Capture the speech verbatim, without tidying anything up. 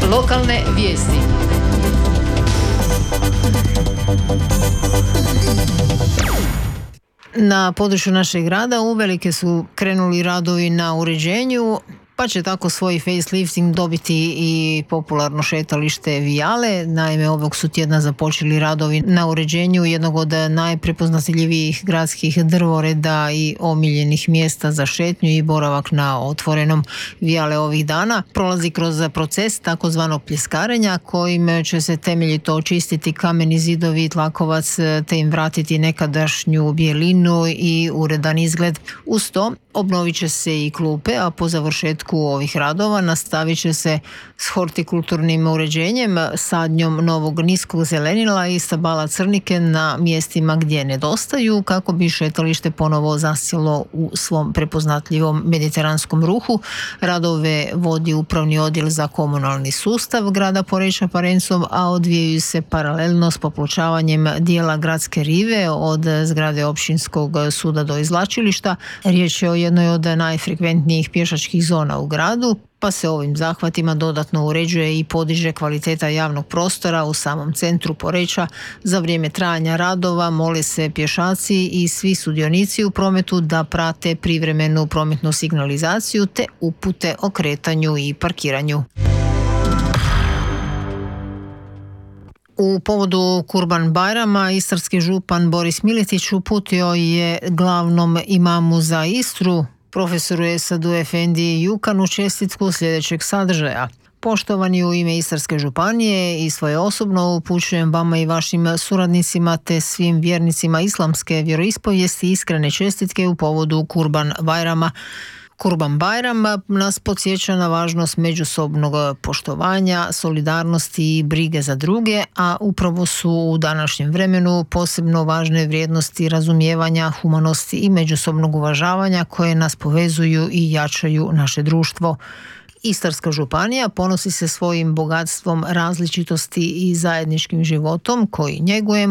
Lokalne vijesti. Na području našeg grada uvelike su krenuli radovi na uređenju, pa će tako svoj facelifting dobiti i popularno šetalište Vijale. Naime, ovog su tjedna započeli radovi na uređenju jednog od najprepoznatljivijih gradskih drvoreda i omiljenih mjesta za šetnju i boravak na otvorenom. Vijale ovih dana prolazi kroz proces takozvanog pljeskarenja kojim će se temeljito očistiti kameni zidovi i tlakovac te im vratiti nekadašnju bijelinu i uredan izgled. Uz to obnovit će se i klupe, a po završetku ovih radova nastavit će se s hortikulturnim uređenjem, sadnjom novog niskog zelenila i stabala crnike na mjestima gdje nedostaju, kako bi šetalište ponovo zasjelo u svom prepoznatljivom mediteranskom ruhu. Radove vodi upravni odjel za komunalni sustav grada Poreča Parencom, a odvijaju se paralelno s popločavanjem dijela gradske rive od zgrade općinskog suda do izvlačilišta. Riječ je o jednoj od najfrekventnijih pješačkih zona u gradu, pa se ovim zahvatima dodatno uređuje i podiže kvaliteta javnog prostora u samom centru Poreča. Za vrijeme trajanja radova mole se pješaci i svi sudionici u prometu da prate privremenu prometnu signalizaciju te upute o kretanju i parkiranju. U povodu Kurban Bajrama istarski župan Boris Miletić uputio je glavnom imamu za Istru, profesoru Esadu Efendiji Jukanu, čestitku sljedećeg sadržaja. Poštovani, u ime Istarske županije i svoje osobno upućujem vama i vašim suradnicima te svim vjernicima islamske vjeroispovijesti iskrene čestitke u povodu Kurban Bajrama. Kurban Bajram nas podsjeća na važnost međusobnog poštovanja, solidarnosti i brige za druge, a upravo su u današnjem vremenu posebno važne vrijednosti razumijevanja, humanosti i međusobnog uvažavanja koje nas povezuju i jačaju naše društvo. Istarska županija ponosi se svojim bogatstvom različitosti i zajedničkim životom koji njegujemo